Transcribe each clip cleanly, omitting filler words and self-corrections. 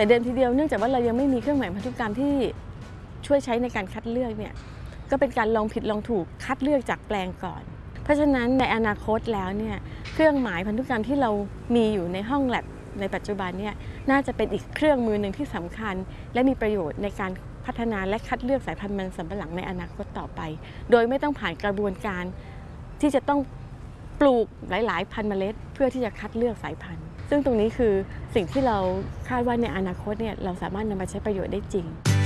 แต่เดิมทีเดียวเนื่องจากว่าเรายังไม่มีเครื่องหมายพันธุกรรมที่ช่วยใช้ในการคัดเลือกเนี่ยก็เป็นการลองผิดลองถูกคัดเลือกจากแปลงก่อนเพราะฉะนั้นในอนาคตแล้วเนี่ยเครื่องหมายพันธุกรรมที่เรามีอยู่ในห้องแลบในปัจจุบันเนี่ยน่าจะเป็นอีกเครื่องมือหนึ่งที่สำคัญและมีประโยชน์ในการพัฒนาและคัดเลือกสายพันธุ์มันสำปะหลังในอนาคตต่อไปโดยไม่ต้องผ่านกระบวนการที่จะต้องปลูกหลายๆพันธุ์เมล็ดเพื่อที่จะคัดเลือกสายพันธุ์ซึ่งตรงนี้คือสิ่งที่เราคาดว่าในอนาคตเนี่ยเราสามารถนำมาใช้ประโยชน์ได้จริง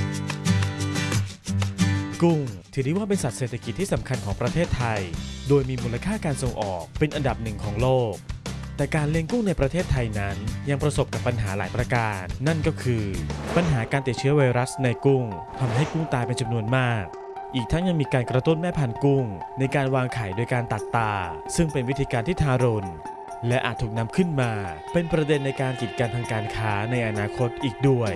กุ้งถือได้ว่าเป็นสัตว์เศรษฐกิจที่สำคัญของประเทศไทยโดยมีมูลค่าการส่งออกเป็นอันดับหนึ่งของโลกแต่การเลี้ยงกุ้งในประเทศไทยนั้นยังประสบกับปัญหาหลายประการนั่นก็คือปัญหาการติดเชื้อไวรัสในกุ้งทำให้กุ้งตายเป็นจำนวนมากอีกทั้งยังมีการกระตุ้นแม่พันธุ์กุ้งในการวางไข่โดยการตัดตาซึ่งเป็นวิธีการที่ทารุณและอาจถูกนำขึ้นมาเป็นประเด็นในการกีดกันทางการค้าในอนาคตอีกด้วย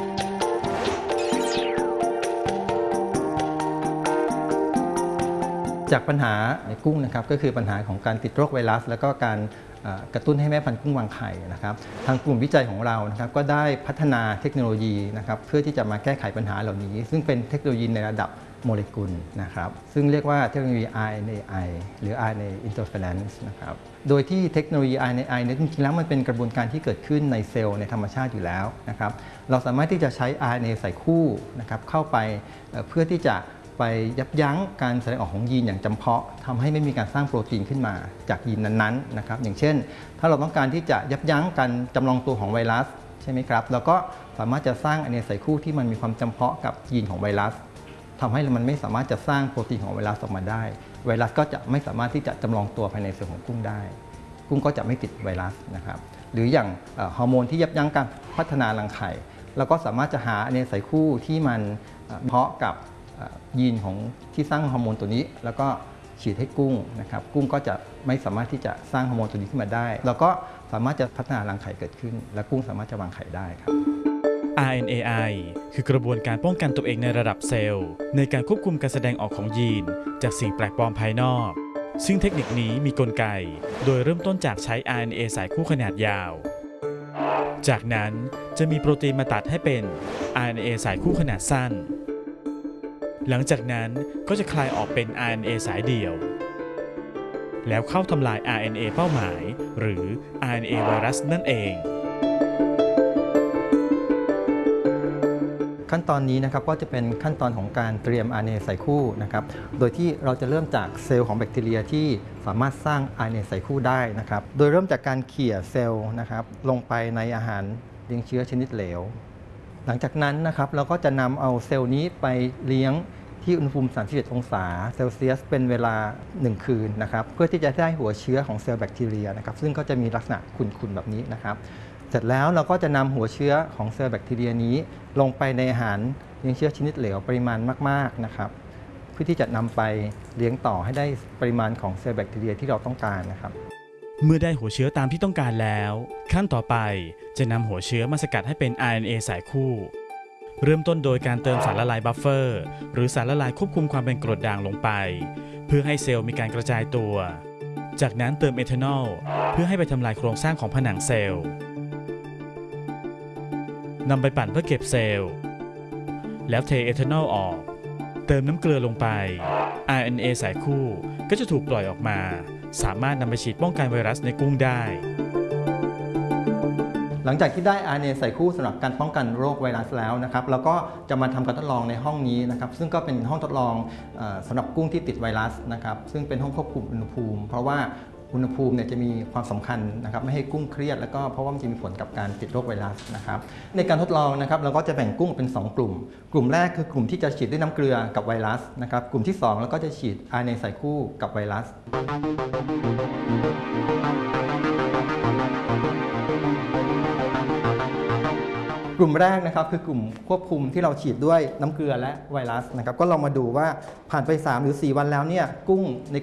จากปัญหาในกุ้งนะครับก็คือปัญหาของการติดโรคไวรัสแล้วก็การกระตุ้นให้แม่พันธุ์กุ้งวางไข่นะครับทางกลุ่มวิจัยของเรานะครับก็ได้พัฒนาเทคโนโลยีนะครับเพื่อที่จะมาแก้ไขปัญหาเหล่านี้ซึ่งเป็นเทคโนโลยีในระดับโมเลกุลนะครับซึ่งเรียกว่าเทคโนโลยี RNAi หรือ RNA interference นะครับโดยที่เทคโนโลยี RNAi เนี่ยจริงๆแล้วมันเป็นกระบวนการที่เกิดขึ้นในเซลล์ในธรรมชาติอยู่แล้วนะครับเราสามารถที่จะใช้ RNA ใส่คู่นะครับเข้าไปเพื่อที่จะไปยับยั้งการแสดงออกของยีนอย่างจำเพาะทำให้ไม่มีการสร้างโปรตีนขึ้นมาจากยีนนั้นๆนะครับอย่างเช่นถ้าเราต้องการที่จะยับยั้งการจำลองตัวของไวรัสใช่ไหมครับเราก็สามารถจะสร้างRNAใส่คู่ที่มันมีความจำเพาะกับยีนของไวรัสทำให้มันไม่สามารถจะสร้างโปรตีนของไวรัสออกมาได้ไวรัสก็จะไม่สามารถที่จะจำลองตัวภายในเซลล์ของกุ้งได้กุ้งก็จะไม่ติดไวรัสนะครับหรืออย่างฮอร์โมนที่ยับยั้งการพัฒนารังไข่เราก็สามารถจะหาRNAใส่คู่ที่มันเพาะกับยีนของที่สร้างฮอร์โมนตัวนี้แล้วก็ฉีดให้กุ้งนะครับกุ้งก็จะไม่สามารถที่จะสร้างฮอร์โมนตัวนี้ขึ้นมาได้แล้วก็สามารถจะพัฒนารังไข่เกิดขึ้นและกุ้งสามารถจะวางไข่ได้ครับ RNAi คือกระบวนการป้องกันตัวเองในระดับเซลล์ในการควบคุมการแสดงออกของยีนจากสิ่งแปลกปลอมภายนอกซึ่งเทคนิคนี้มีกลไกโดยเริ่มต้นจากใช้ RNA สายคู่ขนาดยาวจากนั้นจะมีโปรตีนมาตัดให้เป็น RNA สายคู่ขนาดสั้นหลังจากนั้นก็จะคลายออกเป็น RNA สายเดี่ยวแล้วเข้าทำลาย RNA เป้าหมายหรือ RNA ไวรัสนั่นเองขั้นตอนนี้นะครับก็จะเป็นขั้นตอนของการเตรียม RNA ใส่คู่นะครับโดยที่เราจะเริ่มจากเซลล์ของแบคทีเรียที่สามารถสร้าง RNA ใส่คู่ได้นะครับโดยเริ่มจากการเขี่ยเซลล์นะครับลงไปในอาหารเลี้ยงเชื้อชนิดเหลวหลังจากนั้นนะครับเราก็จะนำเอาเซลล์นี้ไปเลี้ยงที่อุณหภูมิ 37 องศาเซลเซียสเป็นเวลา 1 คืนนะครับเพื่อที่จะได้หัวเชื้อของเซลล์แบคทีเรียนะครับซึ่งก็จะมีลักษณะขุ่นๆแบบนี้นะครับเสร็จแล้วเราก็จะนำหัวเชื้อของเซลล์แบคทีเรียนี้ลงไปในอาหารเลี้ยงเชื้อชนิดเหลวปริมาณมากๆนะครับเพื่อที่จะนำไปเลี้ยงต่อให้ได้ปริมาณของเซลล์แบคทีเรียที่เราต้องการนะครับเมื่อได้หัวเชื้อตามที่ต้องการแล้วขั้นต่อไปจะนำหัวเชื้อมาสกัดให้เป็น RNA สายคู่เริ่มต้นโดยการเติมสารละลายบัฟเฟอร์หรือสารละลายควบคุมความเป็นกรดด่างลงไปเพื่อให้เซลล์มีการกระจายตัวจากนั้นเติมเอทานอลเพื่อให้ไปทำลายโครงสร้างของผนังเซลล์นำไปปั่นเพื่อเก็บเซลล์แล้วเทเอทานอลออกเติมน้ำเกลือลงไป RNA สายคู่ก็จะถูกปล่อยออกมาสามารถนำไปฉีดป้องกันไวรัสในกุ้งได้หลังจากที่ได้ RNA ใส่คู่สำหรับการป้องกันโรคไวรัสแล้วนะครับเราก็จะมาทำการทดลองในห้องนี้นะครับซึ่งก็เป็นห้องทดลองสำหรับกุ้งที่ติดไวรัสนะครับซึ่งเป็นห้องควบคุมอุณหภูมิเพราะว่าอุณหภูมิเนี่ยจะมีความสำคัญนะครับไม่ให้กุ้งเครียดแล้วก็เพราะว่ามันจะมีผลกับการติดโรคไวรัสนะครับในการทดลองนะครับเราก็จะแบ่งกุ้งเป็น2 กลุ่มกลุ่มแรกคือกลุ่มที่จะฉีดด้วยน้ำเกลือกับไวรัสนะครับกลุ่มที่2แล้วก็จะฉีด RNA ใส่คู่กับไวรัสกลุ่มแรกนะครับคือกลุ่มควบคุมที่เราฉีดด้วยน้ำเกลือและไวรัสนะครับก็เรามาดูว่าผ่านไป3 หรือ 4 วันแล้วเนี่ยกุ้งใน